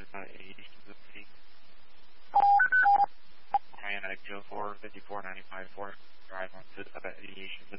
Aviation City. Kinetic 204 5495 4. Drive on to Aviation